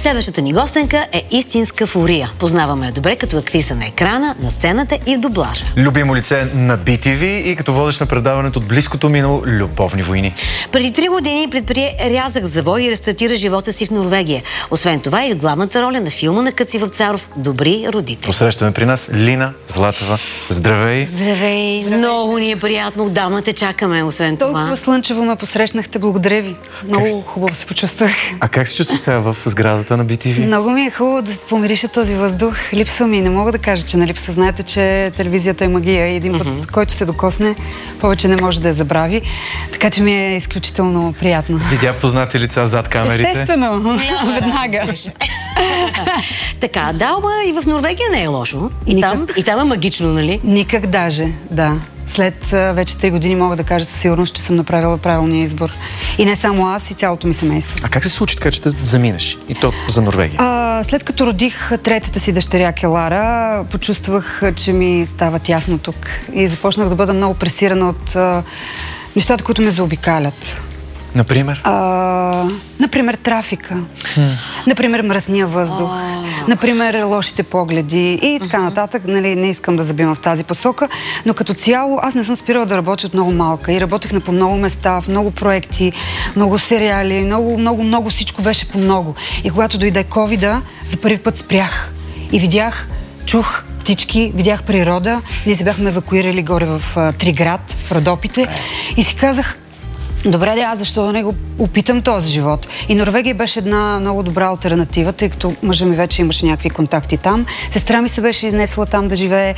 Следващата ни гостенка е истинска фурия. Познаваме я добре като актриса на екрана, на сцената и в дублажа. Любимо лице на BTV и като водещ на предаването от близкото минало Любовни войни. Преди 3 години предприе рязък завой и рестартира живота си в Норвегия. Освен това и в главната роля на филма на Къци Вапцаров "Добри родители". Посрещаме при нас Лина Златева. Здравей! Здравей! Много ни е приятно. Отдавна те чакаме, освен това. Толкова слънчево ме посрещнахте. Благодаря ви. Много хубаво се почувствах. А как се чувстваш сега в сградата на BTV? Много ми е хубаво да помириша този въздух. Липсва ми. Не мога да кажа, че не липсва. Знаете, че телевизията е магия и един път, който се докосне, повече не може да я забрави. Така че ми е изключително приятно. Видя познати лица зад камерите? Естествено. Веднага. Така, да, и в Норвегия не е лошо. И там е магично, нали? Никак даже, да. След вече 3 години мога да кажа със сигурност, че съм направила правилния избор. И не само аз, и цялото ми семейство. А как се случи така, че те заминеш? И то за Норвегия? След като родих третата си дъщеря Келара, почувствах, че ми става тясно тук. И започнах да бъда много пресирана от нещата, които ме заобикалят. Например? Например, трафика. Например, мръсния въздух. Например, лошите погледи и така нататък. Нали, не искам да забивам в тази посока, но като цяло аз не съм спирала да работя от много малка и работех на по много места, в много проекти, много сериали, много всичко беше по много. И когато дойде ковида, за първи път спрях и видях, чух птички, видях природа. Ние се бяхме евакуирали горе в Триград, в Родопите и си казах: добре, аз защо да не го опитам този живот? И Норвегия беше една много добра алтернатива, тъй като мъжа ми вече имаше някакви контакти там. Сестра ми се беше изнесла там да живее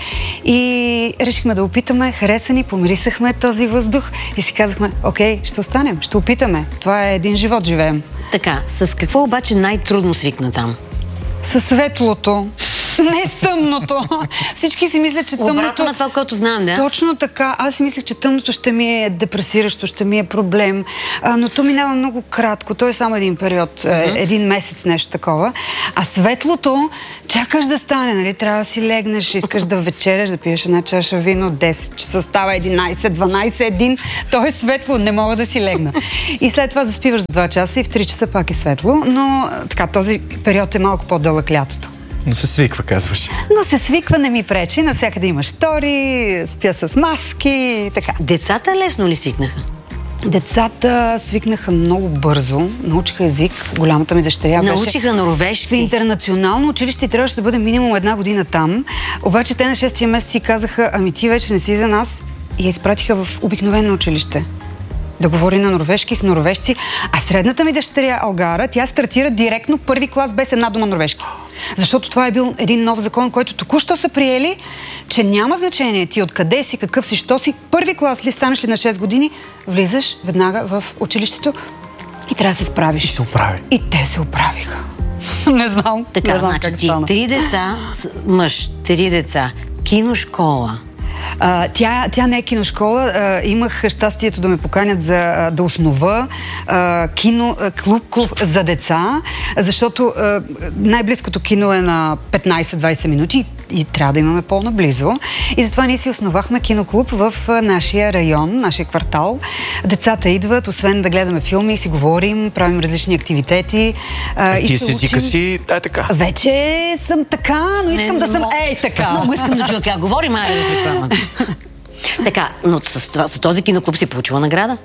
и решихме да опитаме. Хареса ни, помирисахме този въздух и си казахме: окей, ще останем, ще опитаме. Това е един живот, живеем. Така, с какво обаче най-трудно свикна там? Със светлото. Не с тъмното. Всички си мислят, че тъмното... Обратно на това, което знам, да? Точно така. Аз си мислех, че тъмното ще ми е депресиращо, ще ми е проблем. Но то минава много кратко. То е само един период, един месец, нещо такова. А светлото чакаш да стане, нали? Трябва да си легнеш, искаш да вечеряш, да пиеш една чаша вино, 10 часа става 11, 12, 1. То е светло, не мога да си легна. И след това заспиваш за 2 часа и в 3 часа пак е светло. Но така, този период е малко по-дълъг лятото. Но се свиква, казваш. Но се свиква, не ми пречи. Навсякъде има штори, спя с маски и така. Децата лесно ли свикнаха? Децата свикнаха много бързо. Научиха език. Голямата ми дъщеря беше... Научиха норвежки. В интернационално училище и трябваше да бъде минимум 1 година там. Обаче те на 6-тия месец си казаха: ами ти вече не си за нас. И я изпратиха в обикновено училище да говори на норвежки с норвежци. А средната ми дъщеря Алгара, тя стартира директно първи клас без една дума норвежки. Защото това е бил един нов закон, който току-що са приели, че няма значение ти откъде си, какъв си, що си. Първи клас ли станеш ли на 6 години, влизаш веднага в училището и трябва да се справиш. И се оправи. И те се оправиха. Не знам. Така, не знам значи как ти стана. 3 деца, мъж, 3 деца, киношкола. Тя не е киношкола. Имах щастието да ме поканят да основа клуб за деца, защото най-близкото кино е на 15-20 минути и трябва да имаме по-наблизо. И затова ние си основахме киноклуб в нашия район, нашия квартал. Децата идват, освен да гледаме филми и си говорим, правим различни активитети. Ти с езика си, така. Вече съм така, но искам да съм така. Много искам да чуя как говорим, айде в рекламата. Така, но с този киноклуб си получила награда?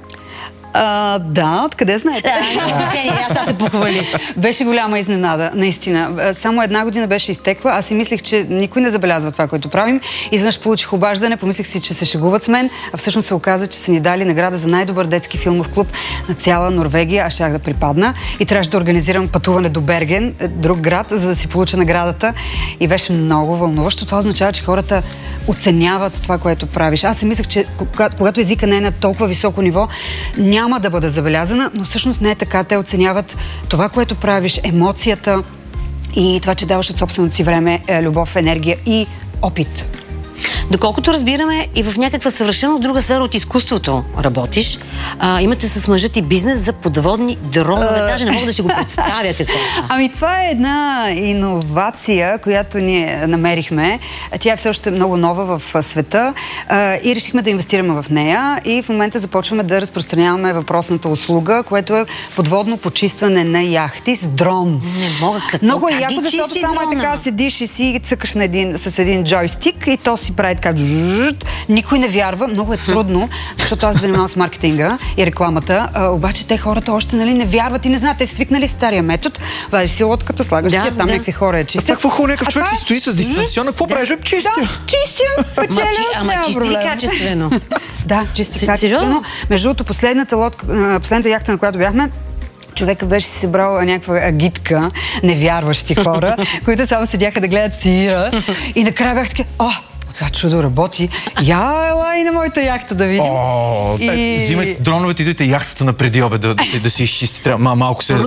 Да, откъде знаете? Аз се похвали. Беше голяма изненада, наистина. Само 1 година беше изтекла. Аз си мислех, че никой не забелязва това, което правим. Изведнъж получих обаждане, помислих си, че се шегуват с мен, а всъщност се оказа, че са ни дали награда за най-добър детски филмов клуб на цяла Норвегия. Аз щях да припадна и трябваше да организирам пътуване до Берген, друг град, за да си получа наградата. И беше много вълнуващо. Това означава, че хората оценяват това, което правиш. Аз си мислех, че когато езика не е на толкова високо ниво, няма да бъде забелязана, но всъщност не е така. Те оценяват това, което правиш, емоцията и това, че даваш от собственото си време, любов, енергия и опит. Доколкото разбираме, и в някаква съвършено друга сфера от изкуството работиш. Имате с мъжа ти бизнес за подводни дронове. Даже не мога да си го представя какво. Ами това е една иновация, която ние намерихме. Тя е все още много нова в света и решихме да инвестираме в нея и в момента започваме да разпространяваме въпросната услуга, което е подводно почистване на яхти с дрон. Не мога, какво? Много е яко, защото само е така седиш и си цъкаш с един джойстик и то си прави така. Никой не вярва, много е трудно, защото аз занимавам с маркетинга и рекламата, обаче те хората още не вярват и не знаят. Те са свикнали стария метод. Вадиш си лодката, слагаш там някакви хора я чистят. Какво хубаво, някакъв човек си стои с дистанционно. Какво правиш? Чистя. Да, чистя, печеля. Ама чисти ли качествено? Да, чисти качествено. Между другото, последната яхта, на която бяхме, човека беше си събрал някаква агитка, невярващи хора, които само седяха да гледат сира и накрая бях така, това чудо работи. Ела и на моята яхта да видим. Взимайте дроновете, идвайте яхтата на преди обед да се изчисти. Трябва малко се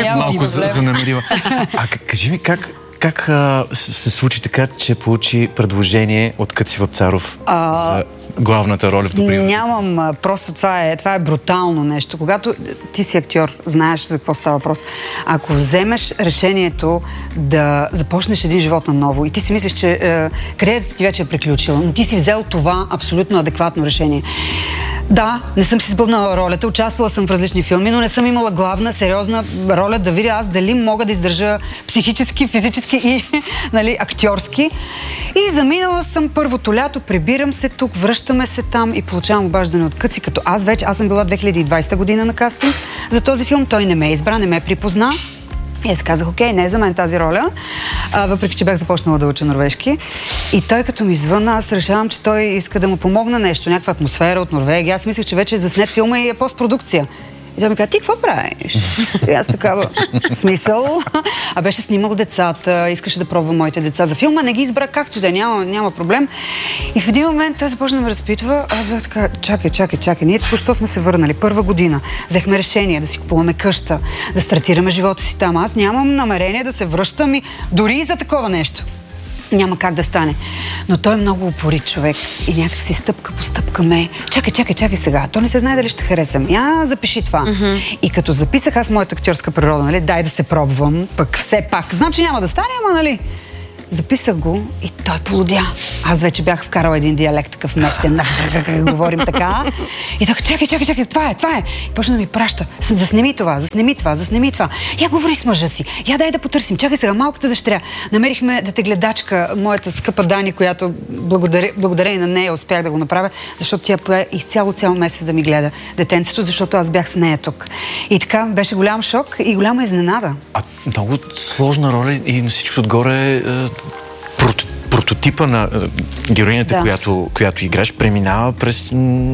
занамерила. Кажи ми как се случи така, че получи предложение от Къци Вапцаров за главната роля в Добри успехи? Нямам, просто това е брутално нещо. Когато ти си актьор, знаеш за какво става въпрос. Ако вземеш решението да започнеш един живот наново и ти си мислиш, че кариерата ти вече е приключила, но ти си взел това абсолютно адекватно решение. Да, не съм си сбъднала ролята, участвала съм в различни филми, но не съм имала главна, сериозна роля да видя аз дали мога да издържа психически, физически и актьорски. И заминала съм първото лято, прибирам се тук, връщаме се там и получавам обаждане от Къци, като аз съм била 2020 година на кастинг за този филм, той не ме избра, не ме припозна. И аз казах, окей, не е за мен тази роля, въпреки че бях започнала да уча норвежки. И той като ми звъна, аз решавам, че той иска да му помогна нещо, някаква атмосфера от Норвегия. Аз мислех, че вече е заснет филма и е постпродукция. И той ми каза, ти какво правиш? И аз такава, смисъл. Беше снимал децата, искаше да пробва моите деца за филма, не ги избра както да няма проблем. И в един момент той започна да ме разпитва, аз бях така, чакай, ние току-що сме се върнали, първа година, взехме решение да си купуваме къща, да стартираме живота си там. Аз нямам намерение да се връщам и дори и за такова нещо. Няма как да стане. Но той е много упорит човек и някак си стъпка по стъпка ме. Чакай сега. То не се знае дали ще харесам. Запиши това. И като записах аз моята актьорска природа, дай да се пробвам, пък все пак. Знам, че няма да стане, ама Записах го и той полудя. Аз вече бях вкарала един диалект такъв местен, говорим така. И така, чакай, това е. И почна да ми праща. Заснеми това. Я говори с мъжа си. Я дай да потърсим. Чакай сега, малката дъщеря. Намерихме гледачка, моята скъпа Дани, която благодарение на нея успях да го направя, защото тя пое изцяло цял месец да ми гледа детенцето, защото аз бях с нея тук. И така беше голям шок и голяма изненада. Много сложна роля и на всичко отгоре прототипа на героинята, която играеш, преминава през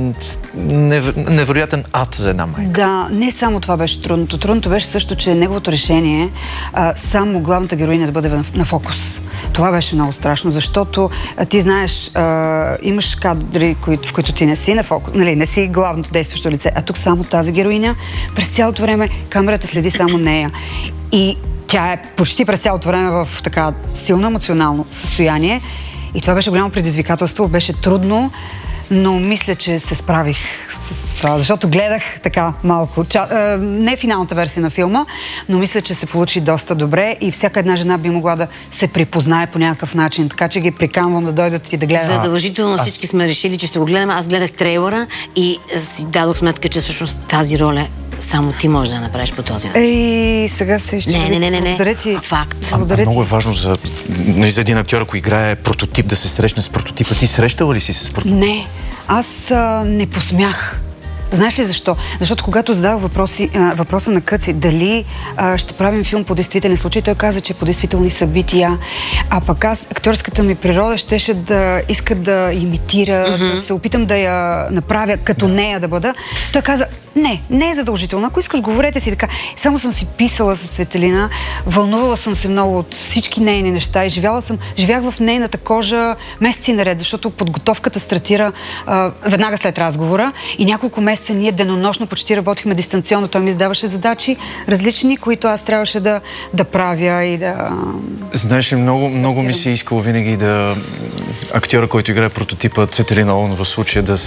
невероятен ад за една майка. Да, не само това беше трудното. Трудното беше също, че неговото решение само главната героиня да бъде на фокус. Това беше много страшно, защото ти знаеш, имаш кадри, в които ти не си на фокус, не си главното действащо лице, а тук само тази героиня. През цялото време камерата следи само нея. И тя е почти през цялото време в така силно емоционално състояние. И това беше голямо предизвикателство, беше трудно, но мисля, че се справих с това, защото гледах така малко. Не финалната версия на филма, но мисля, че се получи доста добре и всяка една жена би могла да се припознае по някакъв начин. Така че ги приканвам да дойдат и да гледат. Задължително всички сме решили, че ще го гледаме. Аз гледах трейлера и си дадох сметка, че всъщност тази роля само ти можеш да направиш по този начин. Сега се изчерпи. Не. Факт. Много е важно за един актьор, ако играе прототип, да се срещне с прототипа. Ти срещала ли си с прототип? Не. Аз не посмях. Знаеш ли защо? Защото когато задавах въпроса на Къци дали ще правим филм по действителен случай, той каза, че по действителни събития, а пък аз, актьорската ми природа щеше да иска да имитира, да се опитам да я направя като нея да бъда. Той каза, Не е задължително. Ако искаш, говорете си така. Само съм си писала с Цветелина, вълнувала съм се много от всички нейни неща и живях в нейната кожа месеци наред, защото подготовката стартира веднага след разговора и няколко месеца ние денонощно почти работихме дистанционно. Той ми издаваше задачи различни, които аз трябваше да правя и да... Знаеш ли, много ми се искало винаги актьора, който играе прототипа Цветелина Олнова в случая, да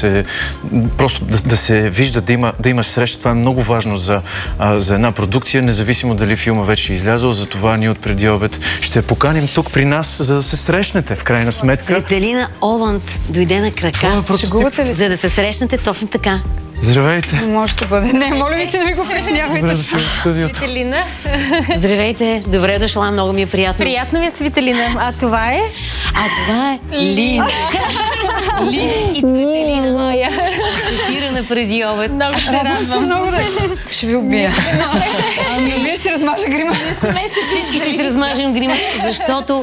се вижда, да има среща. Това е много важно за една продукция, независимо дали филма вече е излязъл. Затова ние от преди обед ще поканим тук при нас, за да се срещнете, в крайна сметка. Цветелина Оланд дойде на крака, за да се срещнете точно така. Здравейте! Може да бъде. Не, моля ви се да ми го причинявайте. Добре дошла в студиото. Цветелина. Здравейте, добре дошла, много ми е приятно. Приятно ми е, Цветелина. А това е? А това е Лина. Лина и Цветелина. Моя. Ефирана преди обед. Много се радвам. Много да... Ще ви убия. Вие ще размажа грима. Не сме се Всички ще си размажем грима, защото...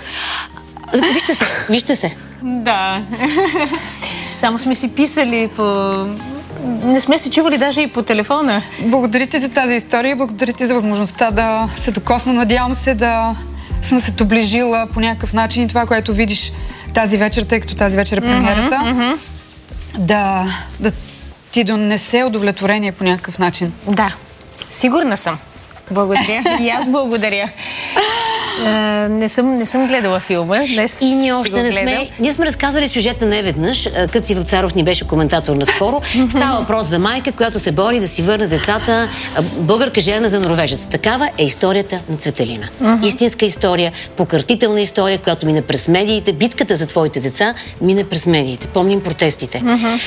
Вижте се. Да. Само сме си писали по... Не сме се чували даже и по телефона. Благодаря ти за тази история, благодаря ти за възможността да се докосна. Надявам се да съм се доближила по някакъв начин и това, което видиш тази вечер, тъй като тази вечер е премиерата, да ти донесе удовлетворение по някакъв начин. Да, сигурна съм. Благодаря. И аз благодаря. Не съм гледала филма. Днес и ние още не сме. Ние сме разказали сюжета не веднъж. Къци Вапцаров ни беше коментатор наскоро. Става въпрос за майка, която се бори да си върне децата, българка жена за норвежец. Такава е историята на Цветелина. Истинска история, покъртителна история, която мине през медиите. Битката за твоите деца мине през медиите. Помним протестите.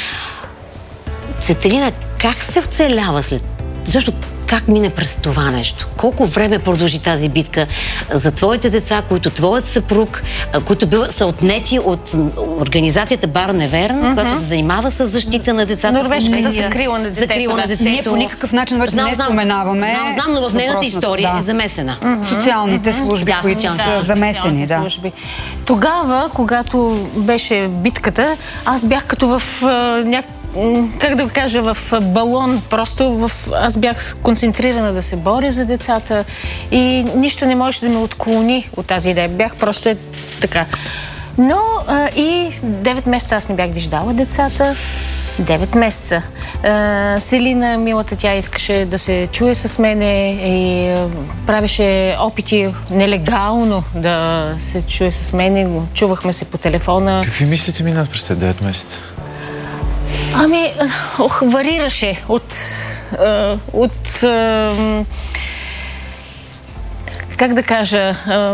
Цветелина, как се оцелява след... Защо? Как мине през това нещо? Колко време продължи тази битка за твоите деца, които твоят съпруг, които са отнети от организацията Бар Неверн, която се занимава с защита на децата. Норвежката закрила на детето. Ние по никакъв начин вече не споменаваме. Знам, но в нейната история е замесена. Социалните служби, които са замесени. Тогава, когато беше битката, аз бях като в как да го кажа, в балон. Просто аз бях концентрирана да се боря за децата и нищо не можеше да ме отклони от тази идея. Бях просто така. Но и 9 месеца аз не бях виждала децата. 9 месеца. Селина, милата, тя искаше да се чуе с мене и правеше опити нелегално да се чуе с мене. Чувахме се по телефона. Какви мислите минат през тези 9 месеца? Ами, варираше как да кажа,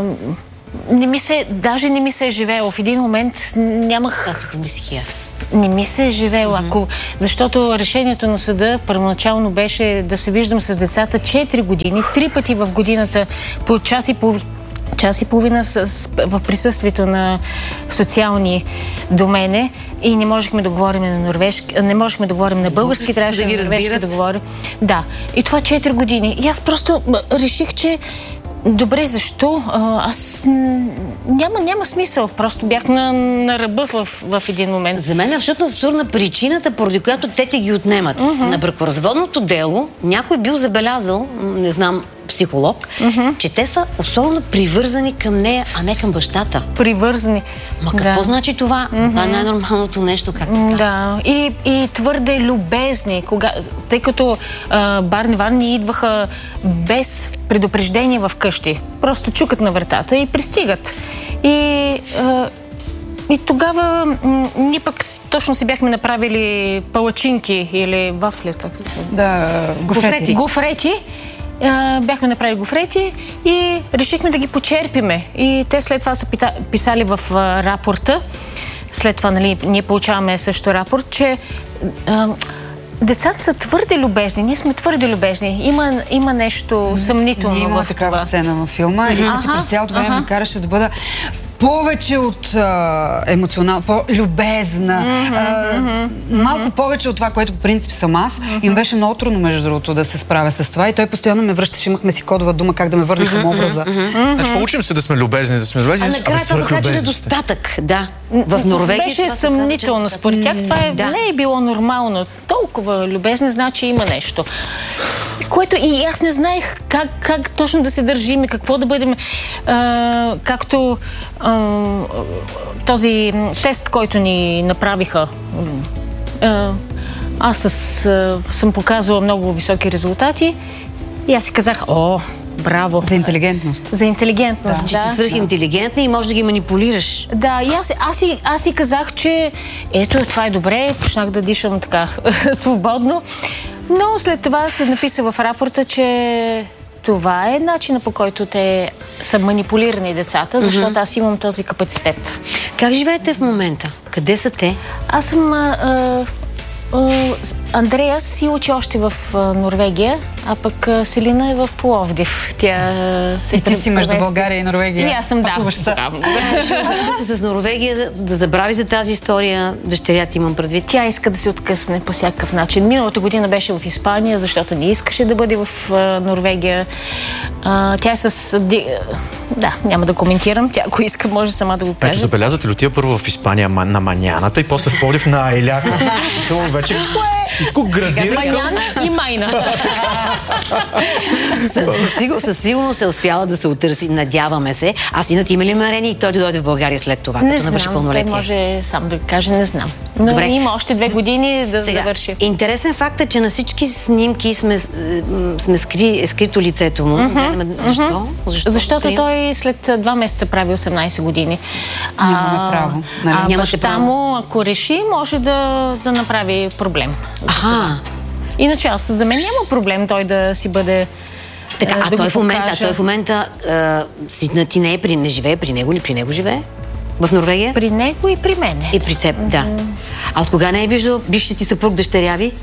даже не ми се е живело. В един момент нямах... Аз си помислих и аз. Не ми се е живело, защото решението на съда първоначално беше да се виждам с децата 4 години, 3 пъти в годината по час и половина в присъствието на социални домени и не можехме да говорим на норвежки, не можехме да говорим на български, трябваше на норвежки да говорим. Да, и това 4 години. И аз просто реших, че добре, защо? Аз няма смисъл. Просто бях на ръба в един момент. За мен е абсолютно абсурдна причината, поради която те ги отнемат. На бракоразводното дело някой бил забелязал, не знам, психолог, че те са особено привързани към нея, а не към бащата. Привързани. Ма какво значи това? Това е най-нормалното нещо, как така? Да. И твърде любезни. Тъй като Бар Неверн ни идваха без предупреждение в къщи. Просто чукат на вратата и пристигат. И тогава ние пък точно си бяхме направили палачинки или вафли, как се казва? Да, гофрети. Бяхме направили гофрети и решихме да ги почерпиме. И те след това са писали в рапорта, след това ние получаваме също рапорт, че децата са твърде любезни, ние сме твърде любезни. Има нещо съмнително в това. Има такава сцена във филма и през цялото време ме караше да бъда повече от емоционално, по-любезна, малко повече от това, което по принцип съм аз. И ми беше много трудно, между другото, да се справя с това. И той постоянно ме връщаше, имахме си кодова дума, как да ме върне към образа. Значи, учим се да сме любезни, накрая това така, че недостатък, да. В Норвегия беше съмнително според тях. Това не е било нормално. Толкова любезни, значи има нещо. Което и аз не знаех как точно да се държим и какво да бъдем, както този тест, който ни направиха. Аз съм показала много високи резултати и аз си казах, браво. За интелигентност. За интелигентност, да. Че си свръхинтелигентна и можеш да ги манипулираш. Да, и аз си казах, че ето, това е добре, почнах да дишам така свободно, но след това се написа в рапорта, че това е начина, по който те са манипулирани децата, защото аз имам този капацитет. Как живеете в момента? Къде са те? Аз съм... Андреас си учи още в Норвегия, а пък Селина е в Пловдив. И ти си между България и Норвегия. И аз съм, да. Ще се с Норвегия, да забрави за тази история. Дъщеря ти имам предвид. Тя иска да се откъсне по всякакъв начин. Миналата година беше в Испания, защото не искаше да бъде в Норвегия. Тя е с... Да, няма да коментирам. Тя, ако иска, може сама да го каже. Ето, забелязвате ли, отива първо в Испания на Маняната и после в Пловдив на Еляка. Вече всичко градира. Маняна и майна. Със сигурност се успяла да се отърси. Надяваме се. А синът има ли намерение и той да дойде в България след това, като навърши пълнолетие? Не знам, той може сам да каже, не знам. Но добре, има още 2 години да завърши. Интересен факт е, че на всички снимки сме скрито лицето му. Защо? Защото той след 2 месеца прави 18 години. Нямаме право. Баща му, ако реши, може да направи проблем. Иначе за мен няма проблем той да си бъде... Така, той в момента синът ти не живее при него, ли при него живее? В Норвегия? При него и при мене. И при теб, да. А от кога не е виждал бившия ти съпруг, дъщеря ви?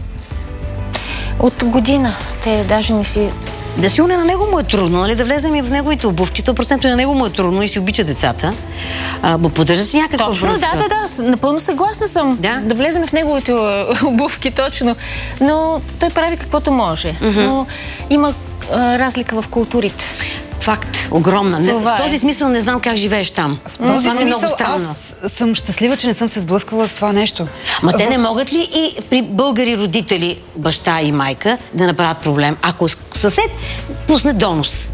От година. Те даже не си... Да, сигурно на него му е трудно, нали? Да влезем и в неговите обувки. 100% на него му е трудно и си обича децата. Му поддържат ли някаква връзка? Точно, да. Напълно съгласна съм. Да влезем в неговите обувки, точно. Но той прави каквото може. Но има разлика в културите. Факт. Огромна. В този смисъл не знам как живееш там. Това е много странно. Аз съм щастлива, че не съм се сблъсквала с това нещо. Ма те не могат ли и при българи родители, баща и майка, да направят проблем, ако съсед пусне донос?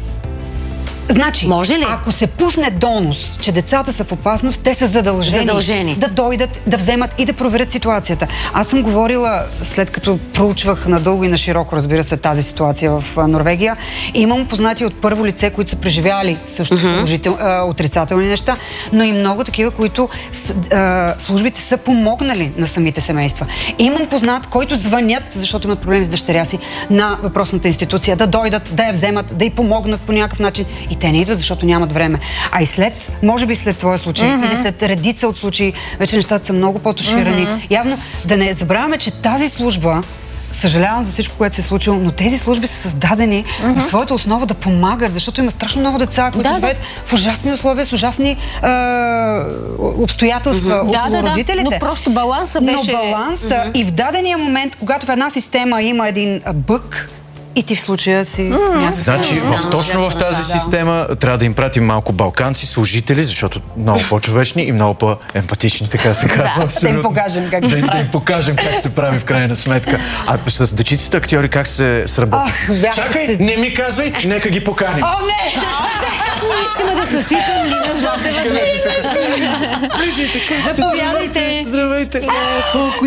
Значи, може ли? Ако се пусне донос, че децата са в опасност, те са задължени да дойдат, да вземат и да проверят ситуацията. Аз съм говорила, след като проучвах надълго и на широко, разбира се, тази ситуация в Норвегия, и имам познати от първо лице, които са преживяли също отрицателни неща, но и много такива, които службите са помогнали на самите семейства. И имам познат, който звънят, защото имат проблеми с дъщеря си, на въпросната институция, да дойдат, да я вземат, да й помогнат по някакъв начин. И те не идват, защото нямат време. А и може би след твоя случай, или след редица от случаи, вече нещата са много по-туширани. Явно да не забравяме, че тази служба, съжалявам за всичко, което се е случило, но тези служби са създадени в своята основа да помагат, защото има страшно много деца, които живеят в ужасни условия, с ужасни обстоятелства около родителите. Но просто баланса беше... Но баланса и в дадения момент, когато в една система има един бък, и ти в случая си... Значи, точно в тази система трябва да им пратим малко балканци, служители, защото много по-човечни и много по-емпатични, така се казва. Да им покажем как се прави. Да им покажем как се прави в крайна сметка. А с дечиците актьори как се сработят? Чакай, не ми казвай, нека ги поканим. О, не! Искаме да съсипам Лина Златева днес. Влизайте, как сте? Заповядайте. Здравейте. Колко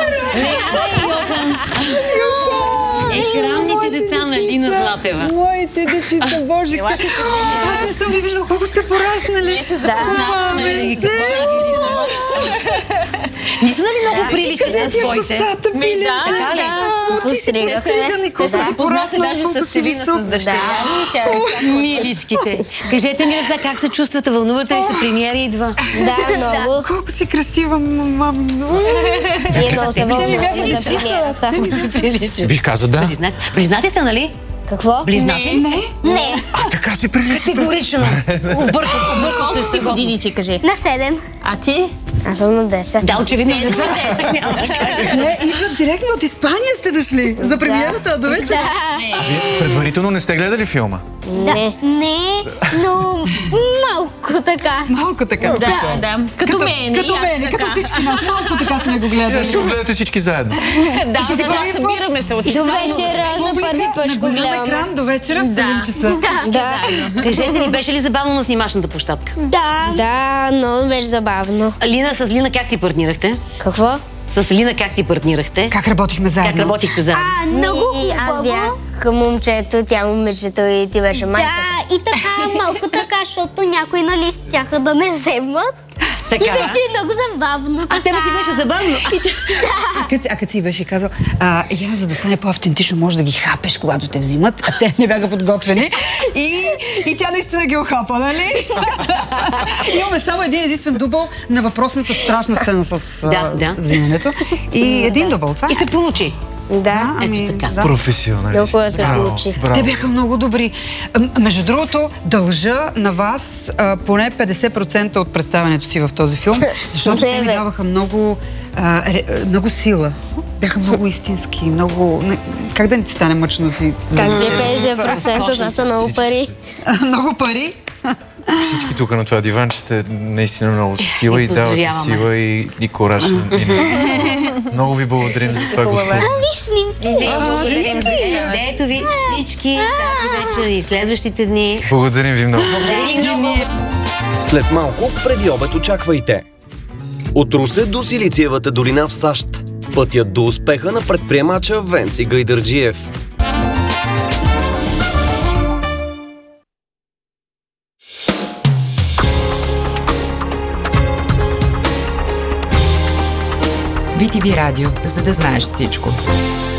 екранните деца на Лина Златева. Моите дечица, Боже, аз не съм ви виждала колко сте пораснали. Ние се запознаваме. Не са ли много прилични на твоите? Така ли? Колко си пораснала, даже с Селина, с дъщеря. Миличките. Кажете ми, деца, как се чувствате? Вълнувате ли се? Премиера идва? Да, много. Колко си красива, мама. Ние много се вълнуваме за премиерата. Виж, каза да. Близнаци сте, нали? Какво? Близнаци? Не. А, така си прилича. Категорично. Объркващо си години ти кажи. На 7. А ти? Аз съм на 10. Да, очевидно не са. Не, идват директно от Испания сте дошли за премиерата до вечер. Предварително не сте гледали филма? Не, но малко така. Малко така. Да. Като мен. Като мен, като всички нас. Малко така сме го гледали. Ще го гледате всички заедно. Да, събираме се от До вечера за първи път ще го гледаме. Екран до вечера в 7 часа. Да. Кажете ни, беше ли забавно на снимачната площадка? Да, много беше забавно. С Лина как си партнирахте? Какво? С Лина как си партнирахте? Как работихме заедно? Как работихте заедно? Много хубаво. Аз бях момчето, тя момичето и ти беше майката. Да, и така, малко така, защото някои нали стяха да не вземат. Така. И беше много забавно. А тебе ти беше забавно? А като си беше казал, я за да стане по-автентично, може да ги хапеш, когато те взимат, а те не бяха подготвени. И тя наистина ги охапа, нали? Имаме само единствен дубъл на въпросната страшна сцена с взимането. И един дубъл, това И се получи. Да, ето така. Да. Професионалист. Много хубаво се получи. Те бяха много добри. Между другото, дължа на вас поне 50% от представянето си в този филм, защото те ми даваха много сила. Бяха много истински, много... Как да не ти стане мъчно си? Как ли 50%? За са много пари. Много пари? Всички тук на това диван, че сте наистина много сила и давате сила и кораж. Много ви благодарим за това гостуване. Благодарим за ето ви всички тази вечер и следващите дни. Благодарим ви много. След малко преди обед очаквайте. От Русе до Силициевата долина в САЩ. Пътят до успеха на предприемача Венци Гайдарджиев. BTV Радио, за да знаеш всичко.